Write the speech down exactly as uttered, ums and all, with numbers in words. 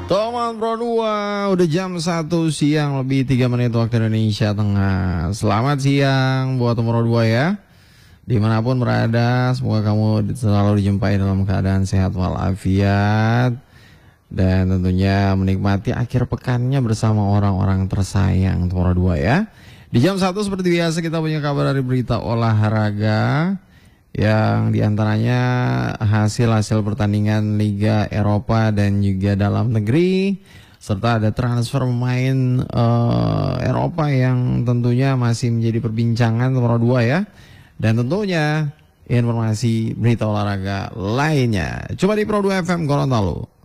Teman Pro dua, udah jam satu siang lebih tiga menit waktu Indonesia Tengah. Selamat siang buat Teman Pro dua ya. Dimanapun berada, semoga kamu selalu dijumpai dalam keadaan sehat walafiat. Dan tentunya menikmati akhir pekannya bersama orang-orang tersayang Teman Pro dua ya. Di jam satu seperti biasa kita punya kabar dari berita olahraga, yang diantaranya hasil-hasil pertandingan Liga Eropa dan juga dalam negeri, serta ada transfer pemain uh, Eropa yang tentunya masih menjadi perbincangan nomor dua ya, dan tentunya informasi berita olahraga lainnya. Coba di Pro dua F M Gorontalo.